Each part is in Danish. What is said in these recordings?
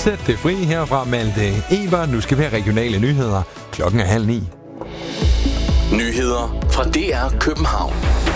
Sæt det fri herfra, Malte Eber. Nu skal vi have regionale nyheder. Klokken er 8:30. Nyheder fra DR København.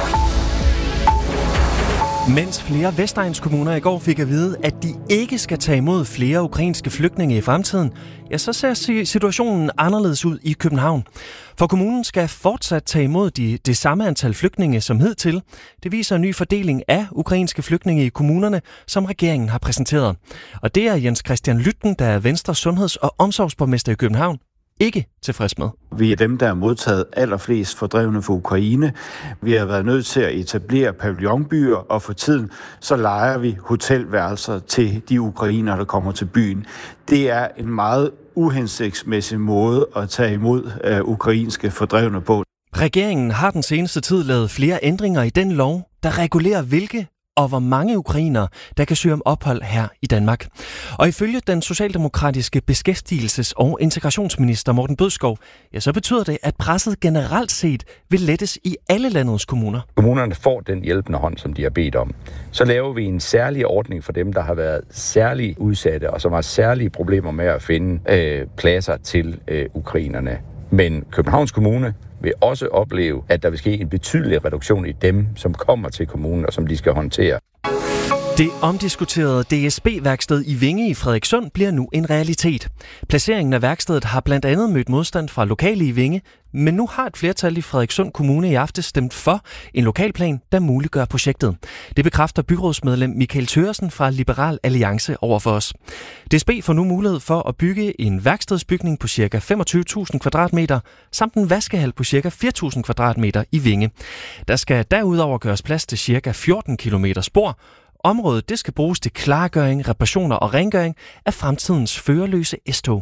Mens flere vestegnskommuner i går fik at vide, at de ikke skal tage imod flere ukrainske flygtninge i fremtiden, ja, så ser situationen anderledes ud i København. For kommunen skal fortsat tage imod det samme antal flygtninge som hidtil. Det viser en ny fordeling af ukrainske flygtninge i kommunerne, som regeringen har præsenteret. Og det er Jens Christian Lytten, der er Venstres sundheds- og omsorgsborgmester i København, ikke tilfreds med. Vi er dem, der har modtaget allerflest fordrevne fra Ukraine. Vi har været nødt til at etablere pavillonbyer, og for tiden så lejer vi hotelværelser til de ukrainere, der kommer til byen. Det er en meget uhensigtsmæssig måde at tage imod ukrainske fordrevne på. Regeringen har den seneste tid lavet flere ændringer i den lov, der regulerer hvilke og hvor mange ukrainere, der kan søge om ophold her i Danmark. Og ifølge den socialdemokratiske beskæftigelses- og integrationsminister Morten Bødskov, ja, så betyder det, at presset generelt set vil lettes i alle landets kommuner. Kommunerne får den hjælpende hånd, som de har bedt om. Så laver vi en særlig ordning for dem, der har været særligt udsatte, og som har særlige problemer med at finde pladser til ukrainerne. Men Københavns Kommune vil også opleve, at der vil ske en betydelig reduktion i dem, som kommer til kommunen, og som de skal håndtere. Det omdiskuterede DSB-værksted i Vinge i Frederikssund bliver nu en realitet. Placeringen af værkstedet har blandt andet mødt modstand fra lokale i Vinge, men nu har et flertal i Frederikssund Kommune i aftes stemt for en lokalplan, der muliggør projektet. Det bekræfter byrådsmedlem Michael Thøgersen fra Liberal Alliance over for os. DSB får nu mulighed for at bygge en værkstedsbygning på ca. 25.000 kvadratmeter, samt en vaskehal på ca. 4.000 kvadratmeter i Vinge. Der skal derudover gøres plads til ca. 14 km spor. Området det skal bruges til klargøring, reparationer og rengøring af fremtidens førerløse S-tog.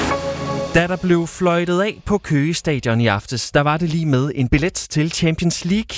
Da der blev fløjtet af på Køge Stadion i aftes, der var det lige med en billet til Champions League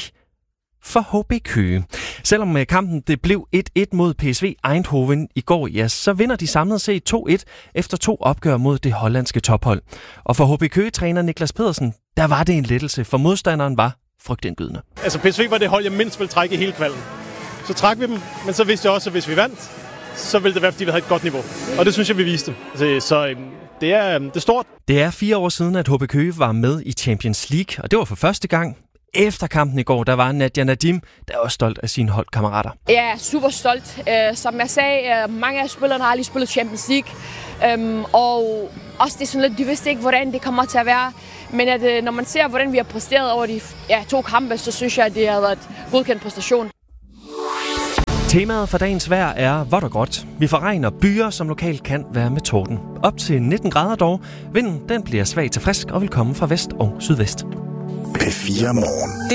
for HB Køge. Selvom kampen det blev 1-1 mod PSV Eindhoven i går, ja, så vinder de samlet set 2-1 efter 2 opgør mod det hollandske tophold. Og for HB Køge-træner Niklas Pedersen, der var det en lettelse, for modstanderen var frygtindgydende. Altså PSV var det hold, jeg mindst ville trække i hele kvalden. Så trak vi dem, men så vidste jeg også, at hvis vi vandt, så ville det være, fordi vi havde et godt niveau. Og det synes jeg, vi viste. Så det er stort. Det er 4 år siden, at HB Køge var med i Champions League, og det var for første gang. Efter kampen i går, der var Nadia Nadim, der var stolt af sine holdkammerater. Jeg er super stolt. Som jeg sagde, mange af spillerne har lige spillet Champions League. Og også det er sådan lidt, de vidste ikke, hvordan det kommer til at være. Men at, når man ser, hvordan vi har præsteret over de 2 kampe, så synes jeg, at det har været et godkendt præstation. Temaet for dagens vejr er vådt og gråt. Vi får regn og byer, som lokalt kan være med torden. Op til 19 grader dog. Vinden den bliver svag til frisk og vil komme fra vest og sydvest. P4 Morgen.